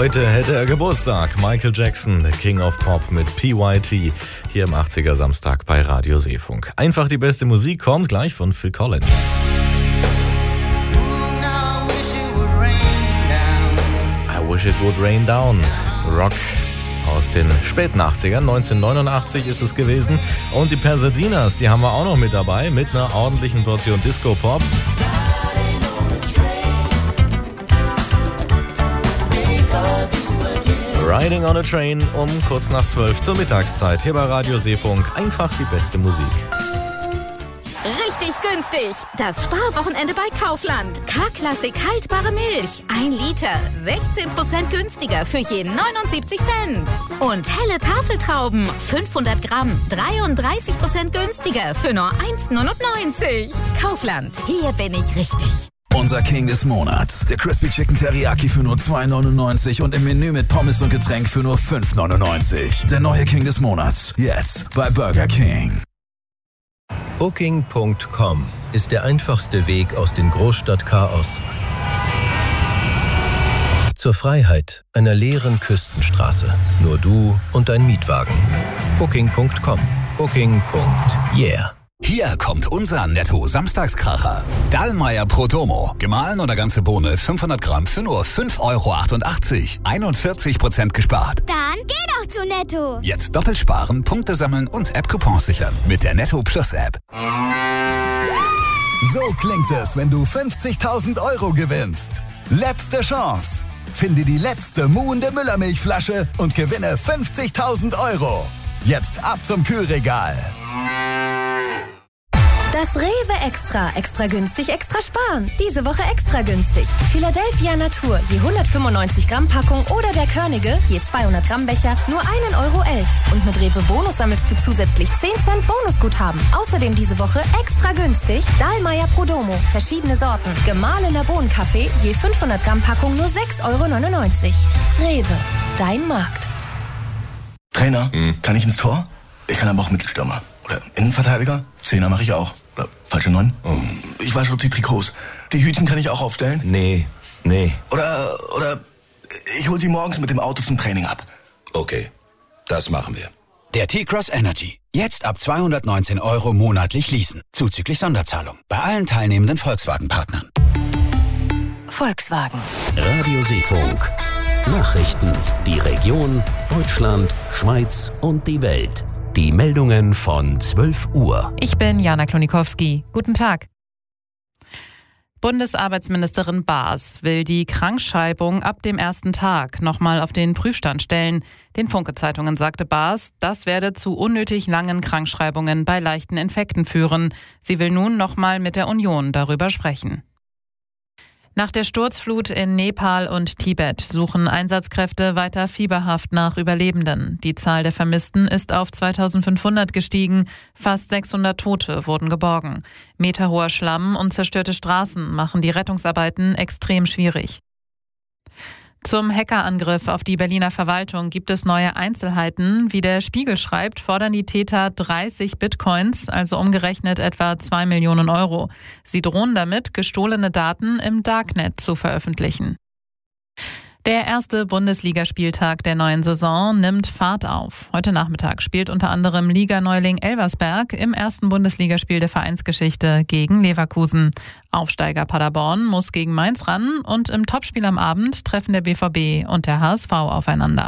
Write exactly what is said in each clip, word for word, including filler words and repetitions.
Heute hätte er Geburtstag. Michael Jackson, der King of Pop mit P Y T, hier im achtziger Samstag bei Radio Seefunk. Einfach die beste Musik kommt gleich von Phil Collins. I Wish It Would Rain Down. Rock aus den späten achtzigern, neunzehnhundertneunundachtzig ist es gewesen. Und die Pasadenas, die haben wir auch noch mit dabei, mit einer ordentlichen Portion Disco-Pop. Riding on a Train um kurz nach zwölf zur Mittagszeit. Hier bei Radio Seefunk einfach die beste Musik. Richtig günstig. Das Sparwochenende bei Kaufland. K-Klassik haltbare Milch. Ein Liter. sechzehn Prozent günstiger für je neunundsiebzig Cent. Und helle Tafeltrauben. fünfhundert Gramm. dreiunddreißig Prozent günstiger für nur eins neunundneunzig. Kaufland. Hier bin ich richtig. Unser King des Monats. Der Crispy Chicken Teriyaki für nur zwei neunundneunzig und im Menü mit Pommes und Getränk für nur fünf neunundneunzig. Der neue King des Monats. Jetzt bei Burger King. Booking Punkt com ist der einfachste Weg aus dem Großstadtchaos zur Freiheit einer leeren Küstenstraße. Nur du und dein Mietwagen. Booking Punkt com. Booking. Yeah. Hier kommt unser Netto-Samstagskracher. Dallmayr Prodomo. Gemahlen oder ganze Bohne fünfhundert Gramm für nur fünf Euro achtundachtzig. einundvierzig Prozent gespart. Dann geh doch zu Netto. Jetzt doppelt sparen, Punkte sammeln und App-Coupons sichern mit der Netto Plus App. So klingt es, wenn du fünfzigtausend Euro gewinnst. Letzte Chance. Finde die letzte muhende Müllermilchflasche und gewinne fünfzigtausend Euro. Jetzt ab zum Kühlregal. Das Rewe Extra. Extra günstig, extra sparen. Diese Woche extra günstig. Philadelphia Natur, je hundertfünfundneunzig Gramm Packung oder der Körnige, je zweihundert Gramm Becher, nur ein Euro elf. Und mit Rewe Bonus sammelst du zusätzlich zehn Cent Bonusguthaben. Außerdem diese Woche extra günstig Dallmayr Prodomo, verschiedene Sorten. Gemahlener Bohnenkaffee, je fünfhundert Gramm Packung, nur sechs Euro neunundneunzig. Rewe, dein Markt. Trainer, hm. kann ich ins Tor? Ich kann aber auch Mittelstürmer. Oder Innenverteidiger? Zehner mache ich auch. Oder falsche Neun? Oh. Ich wasche die Trikots. Die Hütchen kann ich auch aufstellen? Nee, nee. Oder, oder ich hol sie morgens mit dem Auto zum Training ab. Okay, das machen wir. Der T-Cross Energy. Jetzt ab zweihundertneunzehn Euro monatlich leasen. Zuzüglich Sonderzahlung. Bei allen teilnehmenden Volkswagen-Partnern. Volkswagen. Radio Seefunk. Nachrichten. Die Region, Deutschland, Schweiz und die Welt. Die Meldungen von zwölf Uhr. Ich bin Jana Klonikowski. Guten Tag. Bundesarbeitsministerin Baas will die Krankschreibung ab dem ersten Tag nochmal auf den Prüfstand stellen. Den Funke-Zeitungen sagte Baas, das werde zu unnötig langen Krankschreibungen bei leichten Infekten führen. Sie will nun nochmal mit der Union darüber sprechen. Nach der Sturzflut in Nepal und Tibet suchen Einsatzkräfte weiter fieberhaft nach Überlebenden. Die Zahl der Vermissten ist auf zweitausendfünfhundert gestiegen. Fast sechshundert Tote wurden geborgen. Meterhoher Schlamm und zerstörte Straßen machen die Rettungsarbeiten extrem schwierig. Zum Hackerangriff auf die Berliner Verwaltung gibt es neue Einzelheiten. Wie der Spiegel schreibt, fordern die Täter dreißig Bitcoins, also umgerechnet etwa zwei Millionen Euro. Sie drohen damit, gestohlene Daten im Darknet zu veröffentlichen. Der erste Bundesligaspieltag der neuen Saison nimmt Fahrt auf. Heute Nachmittag spielt unter anderem Liganeuling Elversberg im ersten Bundesligaspiel der Vereinsgeschichte gegen Leverkusen. Aufsteiger Paderborn muss gegen Mainz ran und im Topspiel am Abend treffen der B V B und der H S V aufeinander.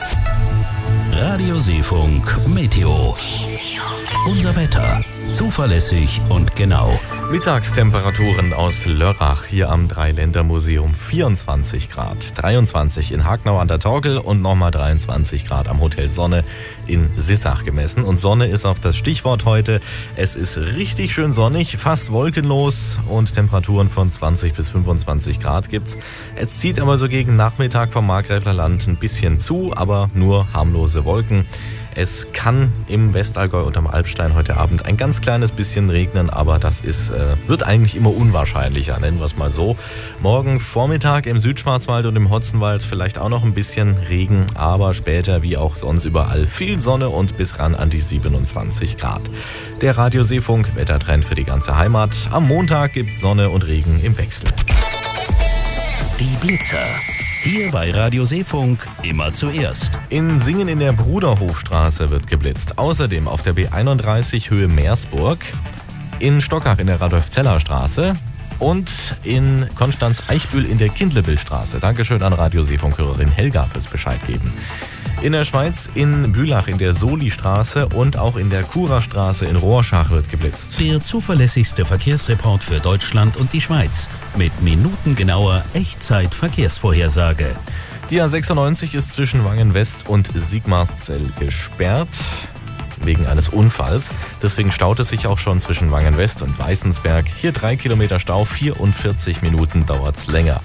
Radio Seefunk Meteo. Unser Wetter. Zuverlässig und genau. Mittagstemperaturen aus Lörrach hier am Dreiländermuseum vierundzwanzig Grad, dreiundzwanzig in Hagnau an der Torkel und nochmal dreiundzwanzig Grad am Hotel Sonne in Sissach gemessen. Und Sonne ist auch das Stichwort heute. Es ist richtig schön sonnig, fast wolkenlos und Temperaturen von zwanzig bis fünfundzwanzig Grad gibt's. Es zieht aber so gegen Nachmittag vom Markgräfler Land ein bisschen zu, aber nur harmlose Wolken. Es kann im Westallgäu und am Alpstein heute Abend ein ganz kleines bisschen regnen, aber das ist, äh, wird eigentlich immer unwahrscheinlicher, nennen wir es mal so. Morgen Vormittag im Südschwarzwald und im Hotzenwald vielleicht auch noch ein bisschen Regen, aber später wie auch sonst überall viel Sonne und bis ran an die siebenundzwanzig Grad. Der Radio Seefunk Wettertrend für die ganze Heimat. Am Montag gibt's Sonne und Regen im Wechsel. Die Blitzer. Hier bei Radio Seefunk immer zuerst. In Singen in der Bruderhofstraße wird geblitzt. Außerdem auf der B einunddreißig Höhe Meersburg, in Stockach in der Radolf-Zeller-Straße und in Konstanz-Eichbühl in der Kindlebillstraße. Dankeschön an Radio Seefunk-Hörerin Helga fürs Bescheid geben. In der Schweiz in Bülach in der Soli-Straße und auch in der Kura-Straße in Rorschach wird geblitzt. Der zuverlässigste Verkehrsreport für Deutschland und die Schweiz mit minutengenauer Echtzeit-Verkehrsvorhersage. Die A sechsundneunzig ist zwischen Wangen-West und Sigmarszell gesperrt wegen eines Unfalls. Deswegen staut es sich auch schon zwischen Wangen-West und Weißensberg. Hier drei Kilometer Stau, vierundvierzig Minuten dauert's länger.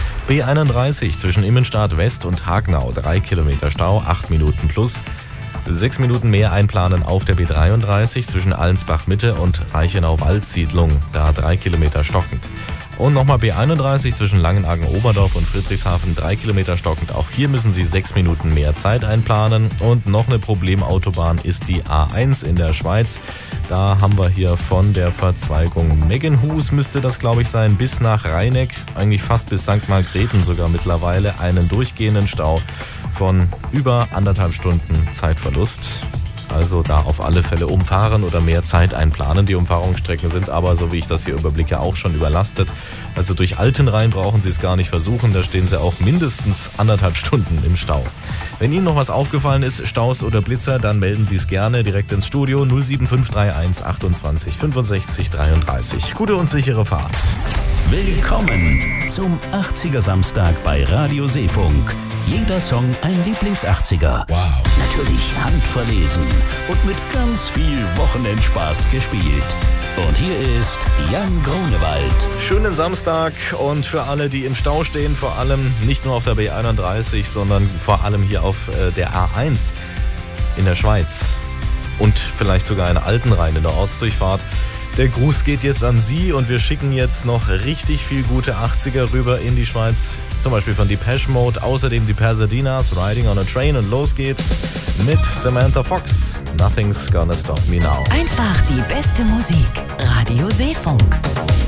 B einunddreißig zwischen Immenstadt West und Hagnau, drei Kilometer Stau, acht Minuten plus. sechs Minuten mehr einplanen auf der B dreiunddreißig zwischen Allensbach Mitte und Reichenau-Waldsiedlung, da drei Kilometer stockend. Und nochmal B einunddreißig zwischen Langenargen-Oberdorf und Friedrichshafen, drei Kilometer stockend. Auch hier müssen Sie sechs Minuten mehr Zeit einplanen. Und noch eine Problemautobahn ist die A eins in der Schweiz. Da haben wir hier von der Verzweigung Meggenhus, müsste das glaube ich sein, bis nach Rheineck, eigentlich fast bis Sankt Margrethen sogar mittlerweile, einen durchgehenden Stau von über anderthalb Stunden Zeitverlust. Also da auf alle Fälle umfahren oder mehr Zeit einplanen. Die Umfahrungsstrecken sind aber, so wie ich das hier überblicke, auch schon überlastet. Also durch Altenrhein brauchen Sie es gar nicht versuchen. Da stehen Sie auch mindestens anderthalb Stunden im Stau. Wenn Ihnen noch was aufgefallen ist, Staus oder Blitzer, dann melden Sie es gerne direkt ins Studio null sieben fünf drei eins achtundzwanzig fünfundsechzig dreiunddreißig. Gute und sichere Fahrt. Willkommen zum achtziger Samstag bei Radio Seefunk. Jeder Song ein Lieblings-achtziger. Wow. Natürlich handverlesen und mit ganz viel Wochenendspaß gespielt. Und hier ist Jan Grunewald. Schönen Samstag und für alle, die im Stau stehen, vor allem nicht nur auf der B einunddreißig, sondern vor allem hier auf der A eins in der Schweiz und vielleicht sogar in Altenrhein in der Ortsdurchfahrt. Der Gruß geht jetzt an Sie und wir schicken jetzt noch richtig viel gute achtziger rüber in die Schweiz. Zum Beispiel von Depeche Mode, außerdem die Pasadenas, Riding on a Train und los geht's mit Samantha Fox. Nothing's gonna stop me now. Einfach die beste Musik. Radio Seefunk.